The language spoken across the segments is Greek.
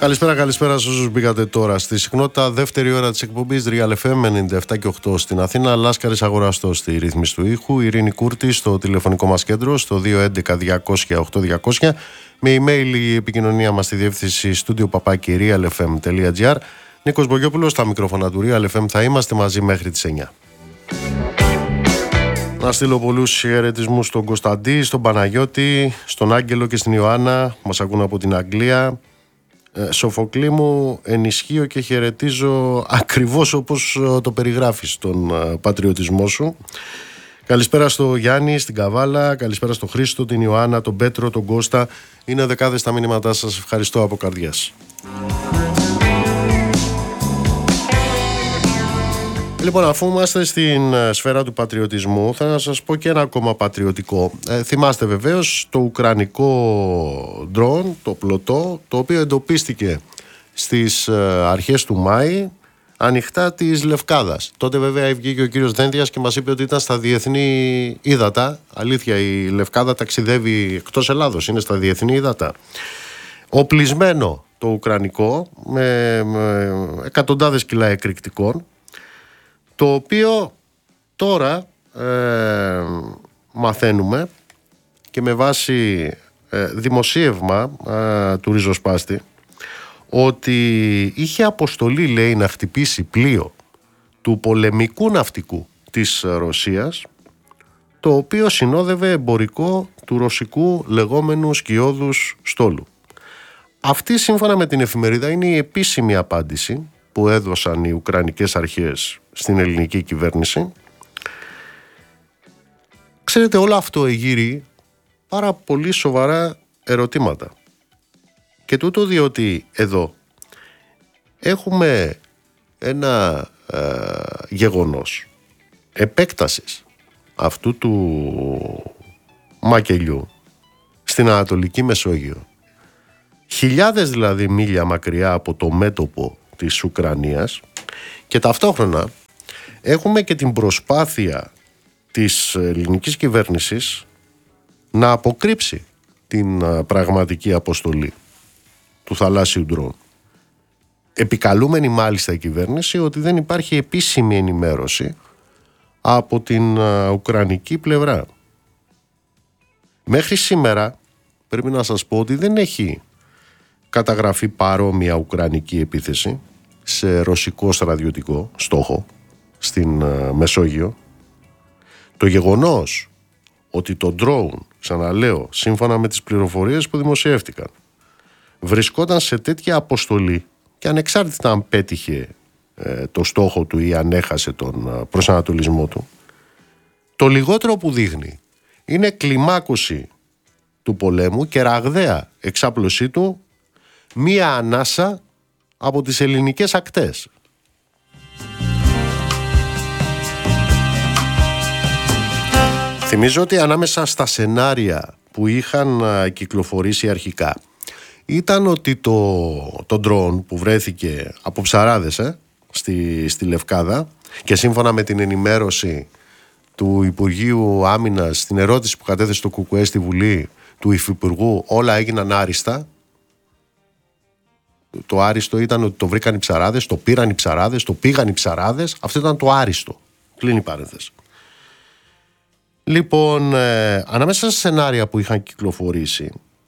Καλησπέρα σε όσους μπήκατε τώρα στη συχνότητα. Δεύτερη ώρα της εκπομπής Real FM 97 και 8 στην Αθήνα. Λάσκαρης Αγοραστός στη ρύθμιση του ήχου. Ειρήνη Κούρτη στο τηλεφωνικό μας κέντρο στο 211-200-8200. Με email η επικοινωνία μας στη διεύθυνση studio@realfm.gr. Νίκος Μπογιόπουλος στα μικρόφωνα του Real FM. Θα είμαστε μαζί μέχρι τις 9. Να στείλω πολλούς χαιρετισμούς στον Κωνσταντή, στον Παναγιώτη, στον Άγγελο και στην Ιωάννα. Μας ακούν από την Αγγλία. Σοφοκλή μου, ενισχύω και χαιρετίζω ακριβώς όπως το περιγράφεις τον πατριωτισμό σου. Καλησπέρα στο Γιάννη, στην Καβάλα, καλησπέρα στο Χρήστο, την Ιωάννα, τον Πέτρο, τον Κώστα. Είναι δεκάδες τα μηνύματά σας, ευχαριστώ από καρδιάς. Λοιπόν, αφού είμαστε στην σφαίρα του πατριωτισμού, θα σας πω και ένα ακόμα πατριωτικό. Θυμάστε βεβαίως το ουκρανικό ντρόν, το πλωτό, το οποίο εντοπίστηκε στις αρχές του Μάη, ανοιχτά της Λευκάδας. Τότε βέβαια βγήκε ο κύριος Δένδιας και μας είπε ότι ήταν στα διεθνή ύδατα. Αλήθεια, η Λευκάδα ταξιδεύει εκτός Ελλάδος, είναι στα διεθνή ύδατα. Οπλισμένο το ουκρανικό με εκατοντάδες κιλά εκρηκτικών, το οποίο τώρα μαθαίνουμε και με βάση δημοσίευμα του ριζοσπάστη ότι είχε αποστολή, λέει, να χτυπήσει πλοίο του πολεμικού ναυτικού της Ρωσίας, το οποίο συνόδευε εμπορικό του ρωσικού λεγόμενου σκιώδους στόλου. Αυτή, σύμφωνα με την εφημερίδα, είναι η επίσημη απάντηση που έδωσαν οι ουκρανικές αρχές στην ελληνική κυβέρνηση. Ξέρετε, όλο αυτό εγείρει πάρα πολύ σοβαρά ερωτήματα. Και τούτο διότι εδώ έχουμε ένα γεγονός επέκτασης αυτού του μακελιού στην Ανατολική Μεσόγειο. Χιλιάδες δηλαδή μίλια μακριά από το μέτωπο της Ουκρανίας, και ταυτόχρονα έχουμε και την προσπάθεια της ελληνικής κυβέρνησης να αποκρύψει την πραγματική αποστολή του θαλάσσιου ντρόν. Επικαλούμενη μάλιστα η κυβέρνηση ότι δεν υπάρχει επίσημη ενημέρωση από την ουκρανική πλευρά. Μέχρι σήμερα πρέπει να σας πω ότι δεν έχει καταγραφεί παρόμοια ουκρανική επίθεση σε ρωσικό στρατιωτικό στόχο στην Μεσόγειο. Το γεγονός ότι το drone, ξαναλέω, σύμφωνα με τις πληροφορίες που δημοσιεύτηκαν, βρισκόταν σε τέτοια αποστολή και ανεξάρτητα αν πέτυχε το στόχο του ή αν έχασε τον προσανατολισμό του, το λιγότερο που δείχνει είναι κλιμάκωση του πολέμου και ραγδαία εξάπλωσή του μία ανάσα από τις ελληνικές ακτές. Θυμίζω ότι ανάμεσα στα σενάρια που είχαν κυκλοφορήσει αρχικά ήταν ότι το ντρόν που βρέθηκε από ψαράδες στη Λευκάδα, και σύμφωνα με την ενημέρωση του Υπουργείου Άμυνας στην ερώτηση που κατέθεσε το ΚΚΕ στη Βουλή του Υφυπουργού, όλα έγιναν άριστα. Το άριστο ήταν ότι το βρήκαν οι ψαράδες, το πήραν οι ψαράδες, το πήγαν οι ψαράδες. Αυτό ήταν το άριστο. Κλείνει η παρένθεση. Λοιπόν, ανάμεσα στα σενάρια που είχαν κυκλοφορήσει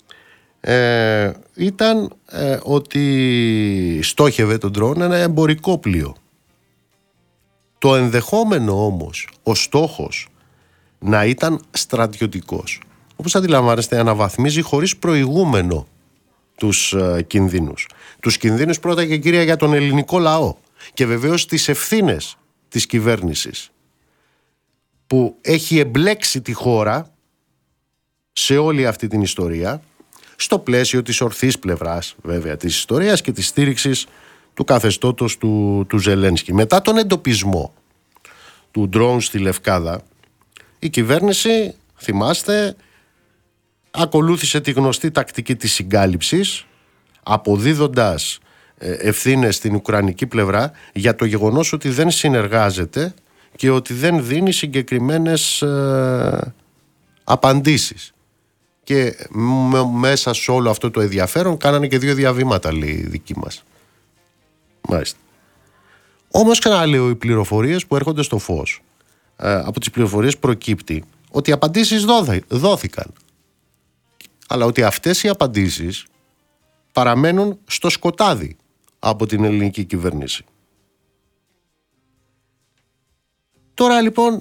ήταν ότι στόχευε τον ντρόν ένα εμπορικό πλοίο. Το ενδεχόμενο όμως ο στόχος να ήταν στρατιωτικός, όπως αντιλαμβάνεστε, αναβαθμίζει χωρίς προηγούμενο τους κινδύνους. Τους κινδύνους πρώτα και κύρια για τον ελληνικό λαό και βεβαίως τις ευθύνες της κυβέρνησης που έχει εμπλέξει τη χώρα σε όλη αυτή την ιστορία, στο πλαίσιο της ορθής πλευράς βέβαια της ιστορίας και της στήριξης του καθεστώτος του Ζελένσκι. Μετά τον εντοπισμό του ντρόουν στη Λευκάδα, η κυβέρνηση, θυμάστε, ακολούθησε τη γνωστή τακτική της συγκάλυψης, αποδίδοντας ευθύνες στην ουκρανική πλευρά για το γεγονός ότι δεν συνεργάζεται και ότι δεν δίνει συγκεκριμένες απαντήσεις. και μέσα σε όλο αυτό το ενδιαφέρον κάνανε και 2 διαβήματα, λέει, οι δικοί μας. Μάλιστα. Όμως, ξαναλέω, οι πληροφορίες που έρχονται στο φως, από τις πληροφορίες προκύπτει ότι οι απαντήσεις δόθηκαν, αλλά ότι αυτές οι απαντήσεις παραμένουν στο σκοτάδι από την ελληνική κυβέρνηση. Τώρα λοιπόν,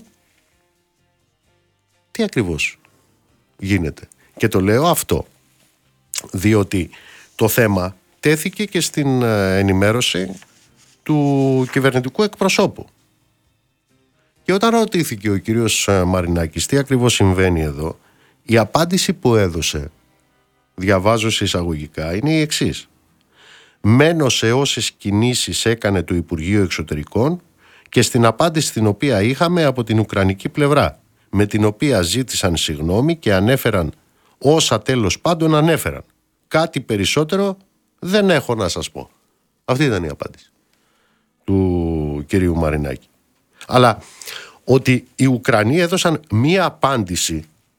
τι ακριβώς γίνεται? Και το λέω αυτό διότι το θέμα τέθηκε και στην ενημέρωση του κυβερνητικού εκπροσώπου. Και όταν ρωτήθηκε ο κύριος Μαρινάκης τι ακριβώς συμβαίνει εδώ, η απάντηση που έδωσε, διαβάζω σε εισαγωγικά, είναι η εξής: μένω σε όσες κινήσεις έκανε το Υπουργείο Εξωτερικών και στην απάντηση την οποία είχαμε από την ουκρανική πλευρά, με την οποία ζήτησαν συγγνώμη και ανέφεραν όσα τέλος πάντων ανέφεραν. Κάτι περισσότερο δεν έχω να σας πω. Αυτή ήταν η απάντηση του κυρίου Μαρινάκη. Αλλά ότι οι Ουκρανοί έδωσαν μία απάντηση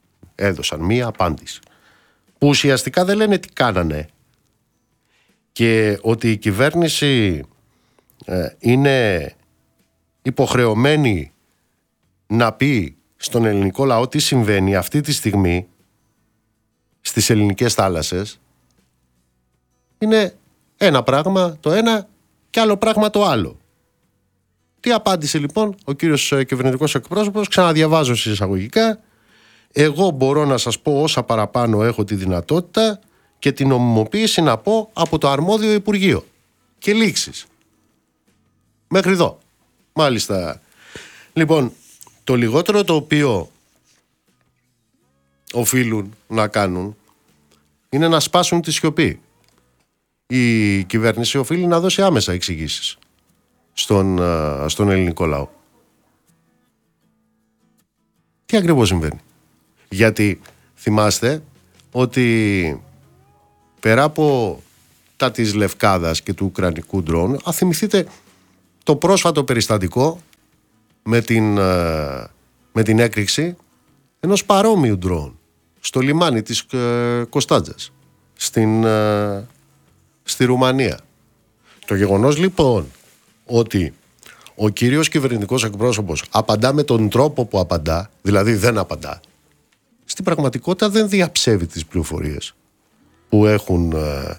που ουσιαστικά δεν λένε τι κάνανε, και ότι η κυβέρνηση είναι υποχρεωμένη να πει στον ελληνικό λαό τι συμβαίνει αυτή τη στιγμή στις ελληνικές θάλασσες, είναι ένα πράγμα το ένα και άλλο πράγμα το άλλο. Τι απάντησε λοιπόν ο κύριος κυβερνητικός εκπρόσωπος? Ξαναδιαβάζω σε εισαγωγικά: εγώ μπορώ να σας πω όσα παραπάνω έχω τη δυνατότητα και την νομιμοποίηση να πω από το αρμόδιο Υπουργείο. Και λήξεις. Μέχρι εδώ. Μάλιστα. Λοιπόν, το λιγότερο το οποίο οφείλουν να κάνουν είναι να σπάσουν τη σιωπή. Η κυβέρνηση οφείλει να δώσει άμεσα εξηγήσεις στον ελληνικό λαό. Τι ακριβώς συμβαίνει? Γιατί θυμάστε ότι πέρα από τα της Λευκάδας και του ουκρανικού ντρόουν, θυμηθείτε το πρόσφατο περιστατικό με την έκρηξη ενός παρόμοιου ντρόουν στο λιμάνι της Κωνσταντζας στη Ρουμανία. Το γεγονός λοιπόν ότι ο κύριος κυβερνητικός εκπρόσωπος απαντά με τον τρόπο που απαντά, δηλαδή δεν απαντά, στην πραγματικότητα δεν διαψεύδει τις πληροφορίες που έχουν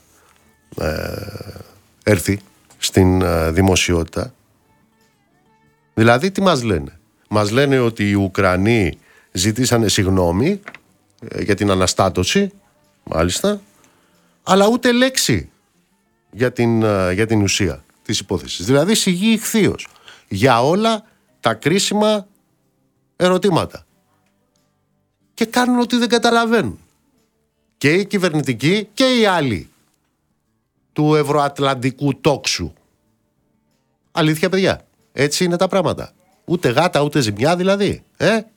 έρθει στην δημοσιότητα. Δηλαδή τι μας λένε? Μας λένε ότι οι Ουκρανοί ζητήσανε συγγνώμη για την αναστάτωση, μάλιστα, αλλά ούτε λέξη για την ουσία της υπόθεσης. Δηλαδή σιγή ηχθείως για όλα τα κρίσιμα ερωτήματα. Και κάνουν ότι δεν καταλαβαίνουν. Και οι κυβερνητικοί και οι άλλοι του ευρωατλαντικού τόξου. Αλήθεια, παιδιά. Έτσι είναι τα πράγματα. Ούτε γάτα ούτε ζημιά δηλαδή.